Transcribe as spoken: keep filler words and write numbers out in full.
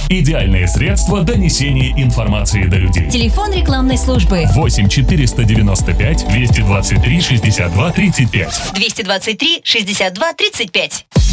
Идеальное средство донесения информации до людей. Телефон рекламной службы восемь четыреста девяносто пять двести двадцать три шестьдесят два тридцать пять. двести двадцать три шестьдесят два тридцать пять.